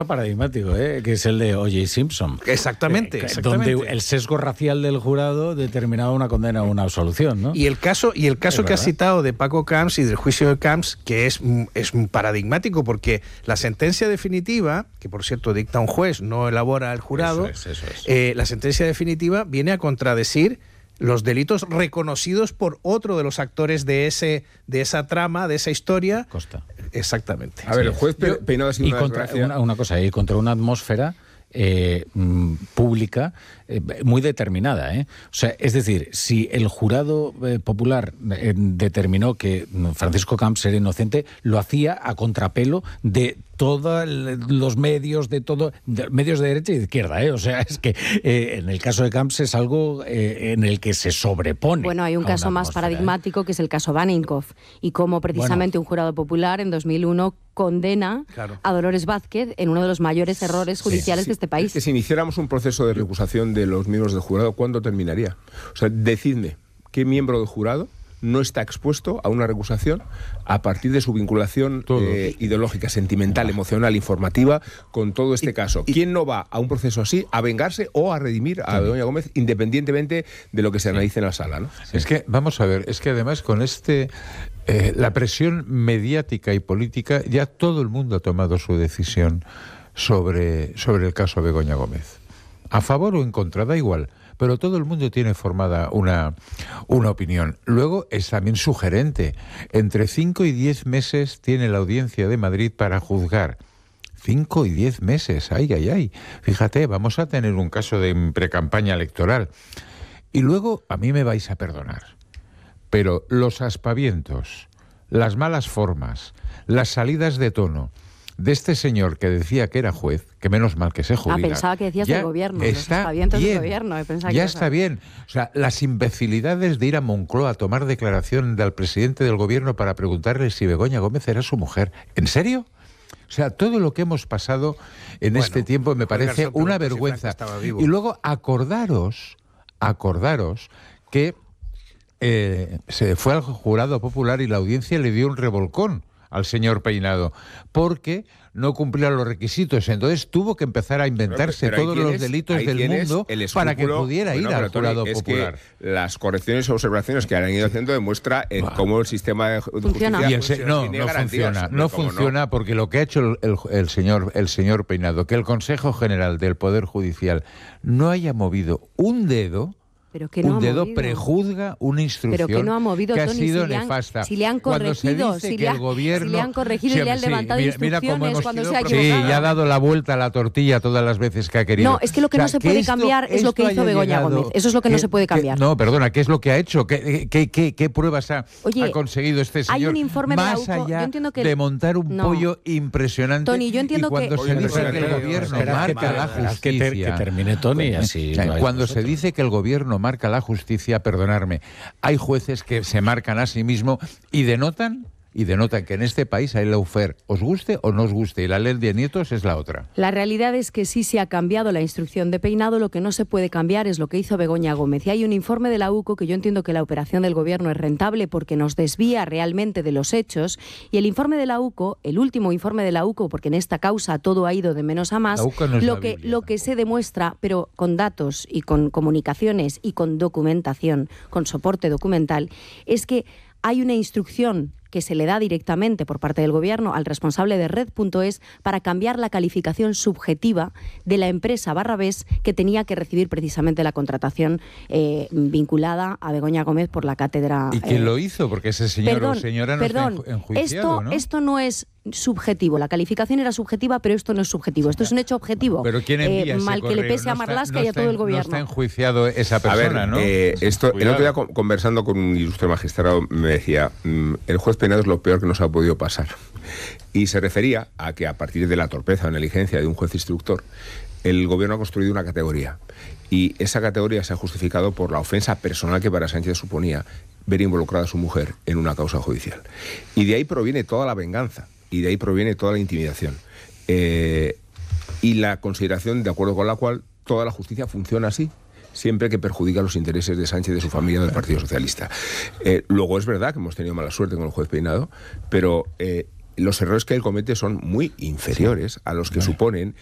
paradigmático, que es el de O.J. Simpson. Exactamente. Donde el sesgo racial del jurado determinaba una condena o una absolución, ¿no? Y el caso que has citado de Paco Camps y del juicio de Camps, que es paradigmático, porque la sentencia definitiva, que por cierto dicta un juez, no elabora el jurado, eso es. La sentencia definitiva viene a contradecir los delitos reconocidos por otro de los actores de esa trama, de esa historia. Costa. Exactamente. A ver, el juez Peinado ha sido una cosa, y contra una atmósfera pública muy determinada, O sea, es decir, si el jurado popular determinó que Francisco Camps era inocente, lo hacía a contrapelo de todos los medios, medios de derecha y de izquierda, O sea, es que en el caso de Camps es algo en el que se sobrepone. Bueno, hay un caso más paradigmático que es el caso Baninkoff, y cómo precisamente un jurado popular en 2001 condena a Dolores Vázquez en uno de los mayores errores judiciales de este país. Es que si iniciáramos un proceso de recusación de los miembros del jurado, ¿cuándo terminaría? O sea, decidme, ¿qué miembro del jurado no está expuesto a una recusación a partir de su vinculación ideológica, sentimental, emocional, informativa con todo este caso? ¿Quién no va a un proceso así a vengarse o a redimir a Begoña Gómez independientemente de lo que se analice en la sala, ¿no? Es que, vamos a ver, es que además con la presión mediática y política, ya todo el mundo ha tomado su decisión sobre el caso Begoña Gómez. A favor o en contra, da igual. Pero todo el mundo tiene formada una opinión. Luego es también sugerente. Entre 5 y 10 meses tiene la Audiencia de Madrid para juzgar. 5 y 10 meses, ay. Fíjate, vamos a tener un caso de precampaña electoral. Y luego, a mí me vais a perdonar, pero los aspavientos, las malas formas, las salidas de tono de este señor que decía que era juez, que menos mal que se jubila. Pensaba que decías del gobierno, está los bien, del gobierno. Ya está bien. O sea, las imbecilidades de ir a Moncloa a tomar declaración del presidente del gobierno para preguntarle si Begoña Gómez era su mujer. ¿En serio? O sea, todo lo que hemos pasado en este tiempo me parece una vergüenza. Y luego acordaros que se fue al jurado popular y la audiencia le dio un revolcón al señor Peinado, porque no cumplía los requisitos. Entonces tuvo que empezar a inventarse todos los delitos del mundo para que pudiera ir al jurado popular. Que las correcciones o observaciones que han ido haciendo demuestra cómo el sistema de justicia no funciona porque lo que ha hecho el señor Peinado, que el Consejo General del Poder Judicial no haya movido un dedo, prejuzga una instrucción que ha sido nefasta. Si le han corregido, si le han corregido y le han levantado instrucciones cuando se ha equivocado. Sí, y ha dado la vuelta a la tortilla todas las veces que ha querido. No, es que lo que no se puede cambiar es lo que hizo Begoña Gómez. Eso es lo que no se puede cambiar. No, perdona, ¿qué es lo que ha hecho? ¿Qué pruebas ha conseguido este señor? Hay un informe de la UCO, más allá yo entiendo que de montar un pollo impresionante. Tony, yo entiendo cuando se dice que el gobierno marca la justicia. Que termine Tony, así. Cuando se dice que el gobierno marca la justicia, perdonarme, hay jueces que se marcan a sí mismos y denotan que en este país hay lawfare, os guste o no os guste, y la ley de nietos es la otra. La realidad es que sí se ha cambiado la instrucción de Peinado, lo que no se puede cambiar es lo que hizo Begoña Gómez. Y hay un informe de la UCO que yo entiendo que la operación del gobierno es rentable porque nos desvía realmente de los hechos, y el informe de la UCO, el último informe de la UCO, porque en esta causa todo ha ido de menos a más, lo que se demuestra, pero con datos y con comunicaciones y con documentación, con soporte documental, es que hay una instrucción que se le da directamente por parte del gobierno al responsable de Red.es para cambiar la calificación subjetiva de la empresa Barrabés que tenía que recibir precisamente la contratación vinculada a Begoña Gómez por la cátedra. ¿Y quién lo hizo? Porque ese señor o señora no está enjuiciado, ¿no? Esto no es subjetivo. La calificación era subjetiva, pero esto no es subjetivo. Esto es un hecho objetivo. ¿Pero quién envía ese mal que le pese a Marlaska y a todo el gobierno. No está enjuiciado esa persona, ¿no? El otro día conversando con un ilustre magistrado me decía, el juez Peinado es lo peor que nos ha podido pasar. Y se refería a que a partir de la torpeza o negligencia de un juez instructor, el gobierno ha construido una categoría. Y esa categoría se ha justificado por la ofensa personal que para Sánchez suponía ver involucrada a su mujer en una causa judicial. Y de ahí proviene toda la venganza. Y de ahí proviene toda la intimidación. Y la consideración de acuerdo con la cual toda la justicia funciona así, siempre que perjudica los intereses de Sánchez, de su familia, del Partido Socialista. Luego es verdad que hemos tenido mala suerte con el juez Peinado, pero los errores que él comete son muy inferiores a los que suponen